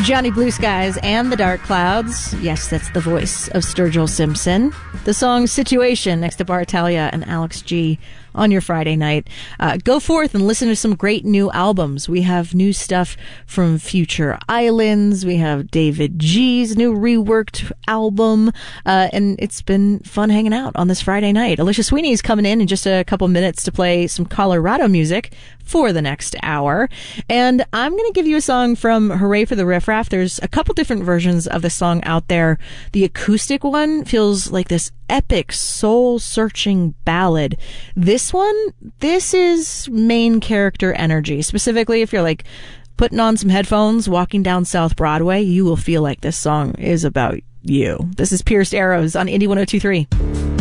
Johnny Blue Skies and the Dark Clouds. Yes, that's the voice of Sturgill Simpson. The song Situation next to Bartalia and Alex G on your Friday night. Go forth and listen to some great new albums. We have new stuff from Future Islands. We have David G's new reworked album. And it's been fun hanging out on this Friday night. Alicia Sweeney's coming in just a couple minutes to play some Colorado music for the next hour. And I'm going to give you a song from Hooray for the Riff Raff. There's a couple different versions of the song out there. The acoustic one feels like this epic soul-searching ballad. This is main character energy. Specifically, if you're like putting on some headphones, walking down South Broadway, you will feel like this song is about you. This is Pierced Arrows on Indie 102.3.